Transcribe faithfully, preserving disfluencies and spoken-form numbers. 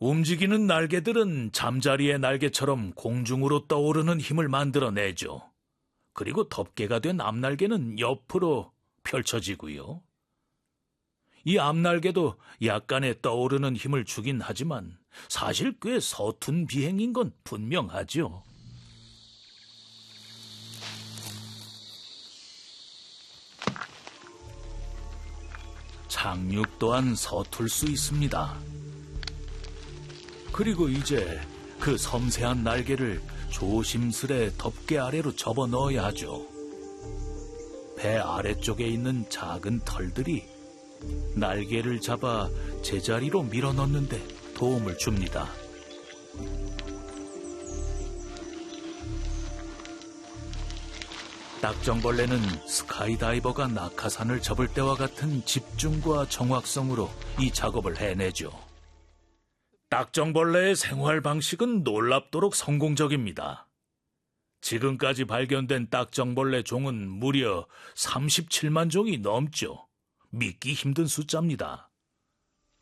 움직이는 날개들은 잠자리의 날개처럼 공중으로 떠오르는 힘을 만들어내죠. 그리고 덮개가 된 앞날개는 옆으로 펼쳐지고요. 이 앞날개도 약간의 떠오르는 힘을 주긴 하지만 사실 꽤 서툰 비행인 건 분명하죠. 착륙 또한 서툴 수 있습니다. 그리고 이제 그 섬세한 날개를 조심스레 덮개 아래로 접어 넣어야 하죠. 배 아래쪽에 있는 작은 털들이 날개를 잡아 제자리로 밀어 넣는데 도움을 줍니다. 딱정벌레는 스카이다이버가 낙하산을 접을 때와 같은 집중과 정확성으로 이 작업을 해내죠. 딱정벌레의 생활 방식은 놀랍도록 성공적입니다. 지금까지 발견된 딱정벌레 종은 무려 삼십칠만 종이 넘죠. 믿기 힘든 숫자입니다.